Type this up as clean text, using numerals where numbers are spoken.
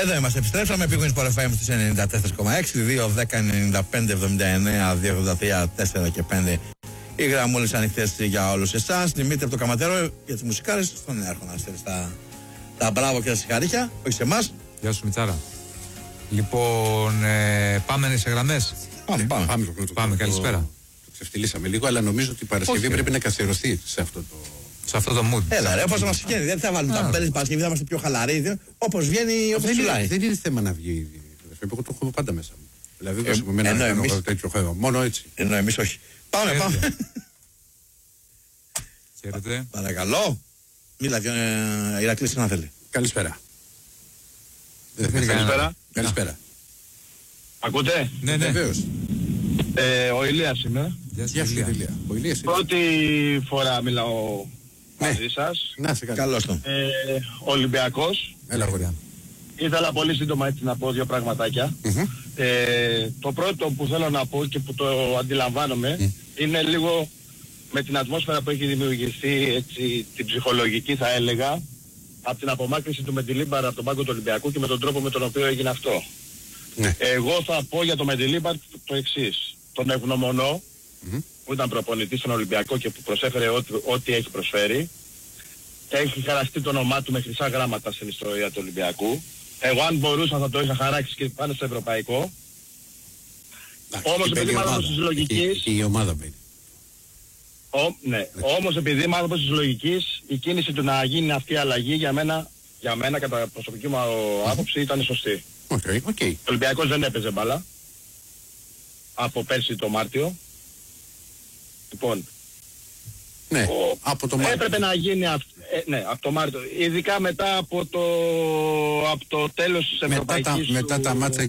Εδώ είμαστε, επιστρέψαμε. Πήγαινε στο FM στις 94,6, 2, 10, 95, 79, 283, 4 και 5. Οι γραμμούλες ανοιχτές για όλους εσάς. Δημήτρη από το Καματέρο για τις μουσικάρες. Στον Νέαρχο να στέλνεις τα μπράβο και τα συγχαρήκια. Όχι σε εμάς. Γεια σου Μιτσάρα. Λοιπόν, πάμε σε γραμμές. Πάμε, καλησπέρα. Το ξεφτυλίσαμε λίγο, αλλά νομίζω ότι η Παρασκευή πρέπει να καθιερωθεί σε αυτό το mood. Έλα, ρε, όπως μας βγαίνει. Δεν θα βάλουμε τα μπέλες Παρασκευή, θα είμαστε πιο χαλαροί. Όπως βγαίνει, όπως φυλάει. Δεν είναι θέμα να βγει. Εγώ το έχω πάντα μέσα μου. Δηλαδή δεν έχουμε ένα τέτοιο θέμα. Μόνο έτσι. Ενώ εμείς όχι. Πάμε. Χαίρετε. Παρακαλώ. Μίλα, Ηρακλής τι να θέλει. Καλησπέρα. Καλησπέρα. Ακούτε? Ναι. Βεβαίως. Ο Ηλίας είμαι. Γεια σου Ηλία. Πρώτη φορά μιλάω μαζί σας. Να σε καλά. Καλώς τον. Ολυμπιακός. Έλα γοριά. Ήθελα πολύ σύντομα έτσι να πω δύο πραγματάκια. Το πρώτο που θέλω να πω και που το αντιλαμβάνομαι είναι λίγο με την ατμόσφαιρα που έχει δημιουργηθεί, έτσι, την ψυχολογική θα έλεγα, από την απομάκρυνση του Μεντιλίμπαρ από τον πάγκο του Ολυμπιακού και με τον τρόπο με τον οποίο έγινε αυτό. Εγώ θα πω για τον Μεντιλίμπαρ το εξής. Τον ευγνωμονώ που ήταν προπονητής στον Ολυμπιακό και που προσέφερε ό,τι έχει προσφέρει. Έχει χαραστεί το όνομά του με χρυσά γράμματα στην ιστορία του Ολυμπιακού. Εγώ αν μπορούσα θα το είχα χαράξει και πάνε στο ευρωπαϊκό. Όμως επειδή είμαι άνθρωπος της λογικής... Και η ομάδα μπαίνει. Ναι. Όμως επειδή είμαι άνθρωπος της λογικής, η κίνηση του να γίνει αυτή η αλλαγή για μένα κατά προσωπική μου άποψη ήταν σωστή. Ο Ολυμπιακός δεν έπαιζε μπάλα από πέρσι το Μάρτιο. Λοιπόν, από το Μάρτιο. Έπρεπε να γίνει από το Μάρτιο. Ειδικά μετά από το τέλος της ευρωπαϊκής... Μετά τα μάτσα